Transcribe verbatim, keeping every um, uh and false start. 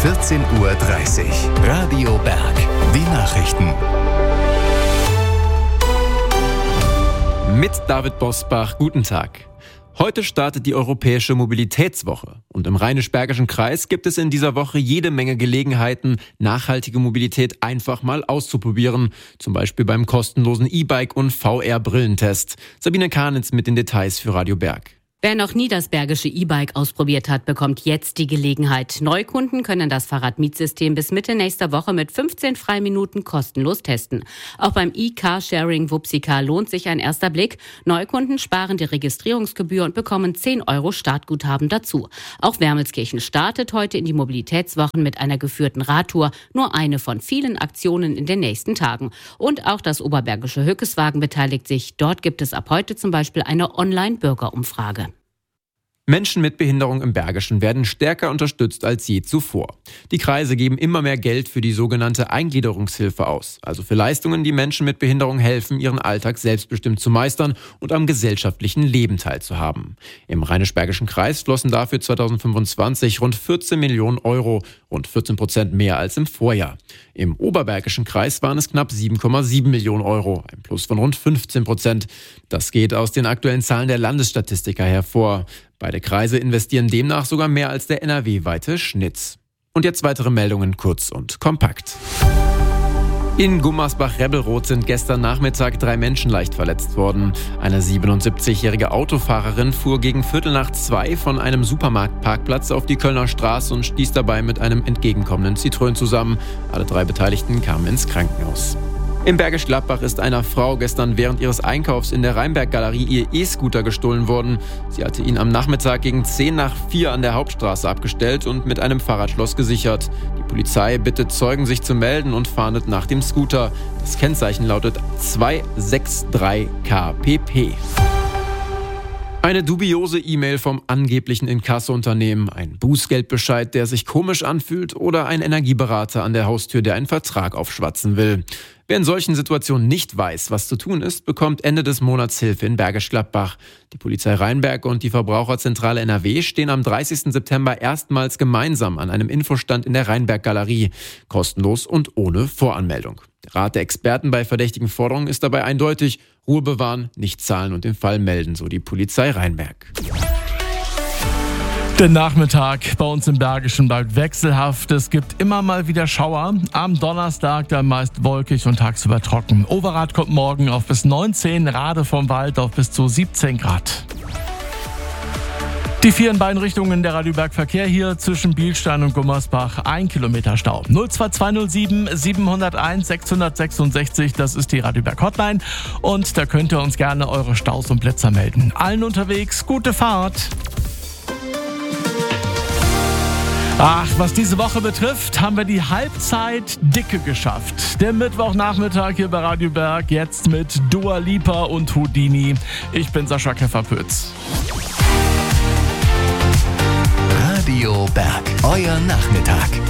vierzehn Uhr dreißig. Radio Berg. Die Nachrichten. Mit David Bosbach, guten Tag. Heute startet die Europäische Mobilitätswoche und im Rheinisch-Bergischen Kreis gibt es in dieser Woche jede Menge Gelegenheiten, nachhaltige Mobilität einfach mal auszuprobieren. Zum Beispiel beim kostenlosen E-Bike- und V R-Brillentest. Sabine Kahnitz mit den Details für Radio Berg. Wer noch nie das bergische E-Bike ausprobiert hat, bekommt jetzt die Gelegenheit. Neukunden können das Fahrradmietsystem bis Mitte nächster Woche mit fünfzehn Freiminuten kostenlos testen. Auch beim E-Carsharing Wupsika lohnt sich ein erster Blick. Neukunden sparen die Registrierungsgebühr und bekommen zehn Euro Startguthaben dazu. Auch Wermelskirchen startet heute in die Mobilitätswochen mit einer geführten Radtour. Nur eine von vielen Aktionen in den nächsten Tagen. Und auch das Oberbergische Hückeswagen beteiligt sich. Dort gibt es ab heute zum Beispiel eine Online-Bürgerumfrage. Menschen mit Behinderung im Bergischen werden stärker unterstützt als je zuvor. Die Kreise geben immer mehr Geld für die sogenannte Eingliederungshilfe aus, also für Leistungen, die Menschen mit Behinderung helfen, ihren Alltag selbstbestimmt zu meistern und am gesellschaftlichen Leben teilzuhaben. Im Rheinisch-Bergischen Kreis flossen dafür zweitausendfünfundzwanzig rund vierzehn Millionen Euro, rund vierzehn Prozent mehr als im Vorjahr. Im Oberbergischen Kreis waren es knapp sieben Komma sieben Millionen Euro, ein Plus von rund fünfzehn Prozent. Das geht aus den aktuellen Zahlen der Landesstatistiker hervor. Beide Kreise investieren demnach sogar mehr als der N R W-weite Schnitt. Und jetzt weitere Meldungen kurz und kompakt. In Gummersbach-Rebelroth sind gestern Nachmittag drei Menschen leicht verletzt worden. Eine siebenundsiebzigjährige Autofahrerin fuhr gegen Viertel nach zwei von einem Supermarktparkplatz auf die Kölner Straße und stieß dabei mit einem entgegenkommenden Citroën zusammen. Alle drei Beteiligten kamen ins Krankenhaus. Im Bergisch Gladbach ist einer Frau gestern während ihres Einkaufs in der Rheinberg-Galerie ihr E-Scooter gestohlen worden. Sie hatte ihn am Nachmittag gegen zehn nach vier an der Hauptstraße abgestellt und mit einem Fahrradschloss gesichert. Die Polizei bittet Zeugen, sich zu melden und fahndet nach dem Scooter. Das Kennzeichen lautet zwei sechs drei K P P. Eine dubiose E-Mail vom angeblichen Inkasso-Unternehmen, ein Bußgeldbescheid, der sich komisch anfühlt oder ein Energieberater an der Haustür, der einen Vertrag aufschwatzen will. Wer in solchen Situationen nicht weiß, was zu tun ist, bekommt Ende des Monats Hilfe in Bergisch Gladbach. Die Polizei Rheinberg und die Verbraucherzentrale N R W stehen am dreißigsten September erstmals gemeinsam an einem Infostand in der Rheinberg-Galerie. Kostenlos und ohne Voranmeldung. Der Rat der Experten bei verdächtigen Forderungen ist dabei eindeutig: Ruhe bewahren, nicht zahlen und den Fall melden, so die Polizei Rheinberg. Der Nachmittag bei uns im Bergischen bleibt wechselhaft. Es gibt immer mal wieder Schauer. Am Donnerstag dann meist wolkig und tagsüber trocken. Overath kommt morgen auf bis neunzehn, Rade vom Wald auf bis zu siebzehn Grad. Die vier in beiden Richtungen der Radio Berg Verkehr hier zwischen Bielstein und Gummersbach. Ein Kilometer Stau. null zwei zwei null sieben sieben null eins sechs sechs sechs, das ist die Radio Berg Hotline. Und da könnt ihr uns gerne eure Staus und Blitzer melden. Allen unterwegs, gute Fahrt. Ach, was diese Woche betrifft, haben wir die Halbzeit dicke geschafft. Der Mittwochnachmittag hier bei Radio Berg, jetzt mit Dua Lipa und Houdini. Ich bin Sascha Kefferpütz. Radio Berg, euer Nachmittag.